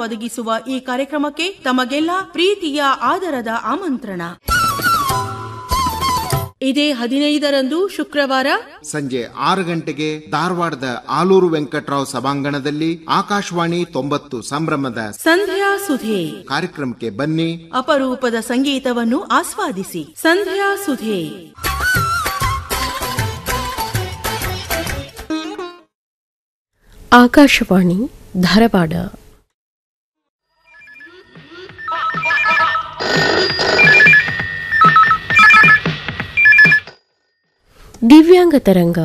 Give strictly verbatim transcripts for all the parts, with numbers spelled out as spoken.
ಒದಗಿಸುವ ಈ ಕಾರ್ಯಕ್ರಮಕ್ಕೆ ತಮಗೆಲ್ಲ ಪ್ರೀತಿಯ ಆದರದ ಆಮಂತ್ರಣ. ಇದೇ ಹದಿನೈದರಂದು ಶುಕ್ರವಾರ ಸಂಜೆ ಆರು ಗಂಟೆಗೆ ಧಾರವಾಡದ ಆಲೂರು ವೆಂಕಟರಾವ್ ಸಭಾಂಗಣದಲ್ಲಿ ಆಕಾಶವಾಣಿ ತೊಂಬತ್ತು ಸಂಭ್ರಮದ ಸಂಧ್ಯಾ ಸುಧೆ ಕಾರ್ಯಕ್ರಮಕ್ಕೆ ಬನ್ನಿ. ಅಪರೂಪದ ಸಂಗೀತವನ್ನು ಆಸ್ವಾದಿಸಿ. ಸಂಧ್ಯಾ ಸುಧೆ. ಆಕಾಶವಾಣಿ ಧಾರವಾಡ. ದಿವ್ಯಾಂಗ ತರಂಗ.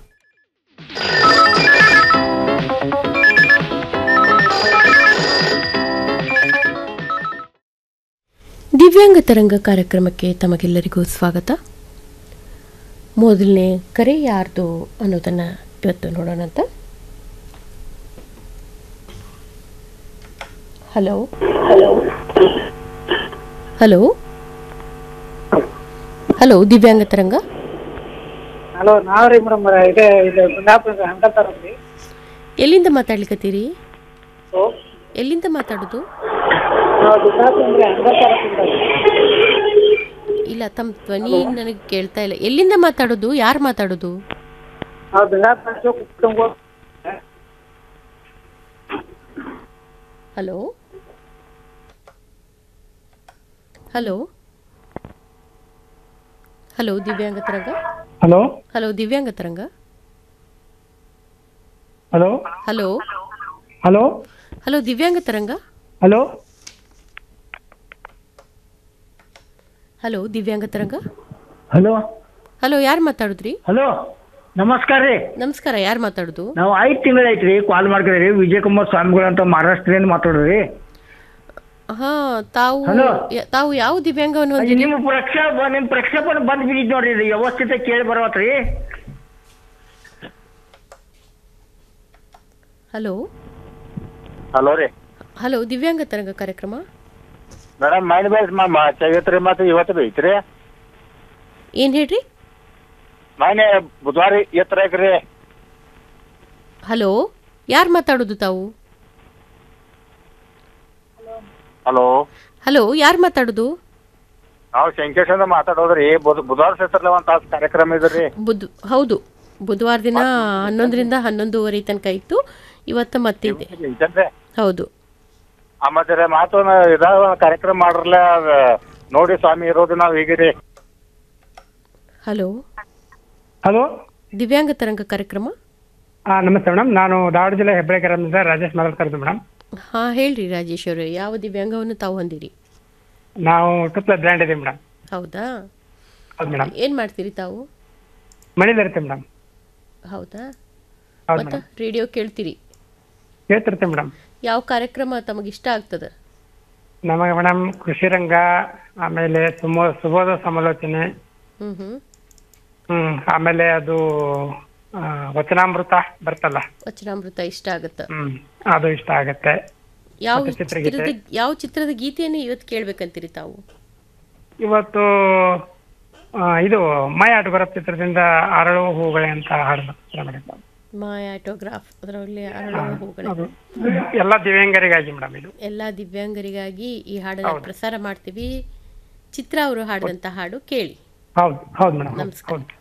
ದಿವ್ಯಾಂಗ ತರಂಗ ಕಾರ್ಯಕ್ರಮಕ್ಕೆ ತಮಗೆಲ್ಲರಿಗೂ ಸ್ವಾಗತ. ಮೊದಲನೇ ಕರೆ ಯಾರ್ದು ಅನ್ನೋದನ್ನ ಇವತ್ತು ನೋಡೋಣಂತ. ಹಲೋ ಹಲೋ ಹಲೋ ಹಲೋ ದಿವ್ಯಾಂಗ ತರಂಗ. ಹಲೋ, ನಾವ್ರಿ ಮೇಡಮ್ ಇದೆ ಇದು ಕುಂದಾಪುರ ಹಂಗಲ್ತಾರಲ್ರಿ. ಎಲ್ಲಿಂದ ಮಾತಾಡ್ಲಿಕತ್ತೀರಿ? ಎಲ್ಲಿಂದ ಮಾತಾಡೋದು? ಇಲ್ಲ, ತಮ್ಮ ಧ್ವನಿ ನನಗೆ ಕೇಳ್ತಾ ಇಲ್ಲ. ಎಲ್ಲಿಂದ ಮಾತಾಡೋದು? ಯಾರು ಮಾತಾಡೋದು? ಹಲೋ ಹಲೋ ಹಲೋ ದಿವ್ಯಾಂಗ ತರಂಗ. ಹಲೋ ಹಲೋ ದಿವ್ಯಾಂಗ ತರಂಗ. ಹಲೋ ಹಲೋ ಹಲೋ ಹಲೋ ದಿವ್ಯಾಂಗ ತರಂಗ. ಹಲೋ ಹಲೋ ದಿವ್ಯಾಂಗ ತರಂಗ. ಹಲೋ ಹಲೋ ಯಾರು ಮಾತಾಡುದ್ರಿ? ಹಲೋ ನಮಸ್ಕಾರ ರೀ. ನಮಸ್ಕಾರ, ಯಾರು ಮಾತಾಡುದು? ನಾವು ಐದು ತಿಂಗಳ ಐತ್ರಿ ಕಾಲ್ ಮಾಡ್ತೀವಿ. ವಿಜಯ್ ಕುಮಾರ್ ಸ್ವಾಮಿಗಳು ಅಂತ ಮಹಾರಾಷ್ಟ್ರದಿಂದ ಮಾತಾಡೋರಿ. ಹಾ, ತಾವು ತಾವು ಯಾವ ದಿವ್ಯಾಂಗವನ್ನು ಹೊಂದಿರಿ? ನಿಮ್ಮ ಪ್ರಕ್ಷೇಪ ನಿಮ್ ಪ್ರಕ್ಷೇಪಣ ಬಂದ್ ಬಿಟ್ಟಿದ್ ನೋಡ್ರಿ. ವ್ಯವಸ್ಥಿತ ಕೇಳಿ ಬರವತ್ರಿ. ಹಲೋ ಹಲೋ ರೀ. ಹಲೋ ದಿವ್ಯಾಂಗ ತರಂಗ ಕಾರ್ಯಕ್ರಮ. ಮೇಡಮ್ ಮೈಂಡ್ ಬೇಸ್ ಚೈತ್ರಿ ಮತ್ತೆ ಇವತ್ತು ಬೈತ್ರಿ. ಏನ್ ಹೇಳ್ರಿ? ಮೈನೆ ಬುಧವಾರ ಎತ್ತರ ಐತ್ರಿ. ಹಲೋ ಯಾರು ಮಾತಾಡೋದು ತಾವು? ಹಲೋ ಹಲೋ ಯಾರು ಮಾತಾಡೋದು? ನಾವು ಶಂಕೇಶ್ ಅಂತ ಮಾತಾಡೋದ್ರಿ. ಬುಧವಾರ ಸೇತ್ರಲ್ಲ ಒಂದ್ ತಾಸು ಕಾರ್ಯಕ್ರಮ ಇದ್ರಿ. ಬುದ್ ಹೌದು, ಬುಧವಾರ ದಿನ ಹನ್ನೊಂದರಿಂದ ಹನ್ನೊಂದುವರೆ ತನಕ ಇತ್ತು. ಇವತ್ತು ಮತ್ತಿದೆ. ಹೌದು. ಮತ್ತೆ ಮಾತು ಇದಾವ ಕಾರ್ಯಕ್ರಮ ಮಾಡ್ರಲ್ಲ ನೋಡಿ ಸ್ವಾಮಿ ಇರೋದು ನಾವ್ ಹೀಗಿರಿ. ಹಲೋ ಹಲೋ ದಿವ್ಯಾಂಗ ತರಂಗ ಕಾರ್ಯಕ್ರಮ. ಹಾ ನಮಸ್ತೆ ಮೇಡಮ್. ನಾನು ಧಾರವಾಡ ಜಿಲ್ಲೆ ಹೆಬ್ಬಳ್ಳಿಕೆರೆಯಿಂದ ರಾಜೇಶ್ ಮಾತಾಡ್ತಾ ಇರೋದು ಮೇಡಮ್. ಹಾ ಹೇಳ್ರಿ ರಾಜೇಶ್ ಅವರು, ಯಾವ ದಿವ್ಯಾಂಗವನ್ನು ತಾವು ಹೊಂದಿರಿ? ನಾವು ಟುಪ್ಲ ಬ್ರ್ಯಾಂಡ್ ಇದೆ ಮೇಡಮ್. ಹೌದಾ? ಹೌದು ಮೇಡಮ್. ಏನ್ ಮಾಡ್ತೀರಿ ತಾವು? ಮನೇಲಿ ಇರುತ್ತೆ ಮೇಡಮ್. ಹೌದಾ? ಹೌದು ಮತ್ತೆ ರೇಡಿಯೋ ಕೇಳ್ತೀರಿ? ಕೇಳ್ತಿರುತ್ತೆ ಮೇಡಮ್. ಯಾವ ಕಾರ್ಯಕ್ರಮ ತಮಗೆ ಇಷ್ಟ ಆಗ್ತದ? ನಮಗೆ ಮೇಡಮ್ ಕೃಷಿ ರಂಗ, ಆಮೇಲೆ ಸುಮೋ ಸುಬೋಧ ಸಮಾಲೋಚನೆ, ಹ್ಮ್ ಹ್ಮ್ ಹ್ಮ್ ಆಮೇಲೆ ಅದು ವಚನಾಮೃತ ಬರ್ತಲ್ಲ, ವಚನಾಮೃತ ಇಷ್ಟ ಆಗತ್ತ. ಹ್ಮ್ ಅದು ಇಷ್ಟ ಆಗತ್ತೆ. ಯಾವ ಚಿತ್ರದ ಯಾವ ಚಿತ್ರದ ಗೀತೆಯನ್ನು ಇವತ್ತು ಕೇಳ್ಬೇಕಂತೀರಿ ತಾವು? ಇವತ್ತು ಇದು ಮೈ ಆಟಗಾರ ಚಿತ್ರದಿಂದ ಅರಳುವ ಹೂಗಳೇ ಅಂತ ಹಾಡ್ಬೇಕು ಮೇಡಮ್. ಮೈ ಆಟೋಗ್ರಾಫ್, ಅದರಲ್ಲಿ ಅರಳುವ ಹೂಗಳೇ. ಎಲ್ಲ ದಿವ್ಯಾಂಗರಿಗಾಗಿ ಮೇಡಮ್, ಇದು ಎಲ್ಲ ದಿವ್ಯಾಂಗರಿಗಾಗಿ ಈ ಹಾಡನ್ನು ಪ್ರಸಾರ ಮಾಡ್ತೀವಿ. ಚಿತ್ರ ಅವರು ಹಾಡಿದಂತ ಹಾಡು ಕೇಳಿ. ಹೌದು ಹೌದು ಮೇಡಮ್. ನಮಸ್ಕಾರ.